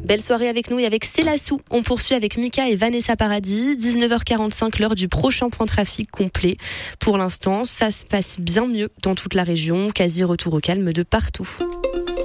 Belle soirée avec nous et avec Célassou. On poursuit avec Mika et Vanessa Paradis. 19h45, l'heure du prochain point trafic complet. Pour l'instant, ça se passe bien mieux dans toute la région. Quasi retour au calme de partout.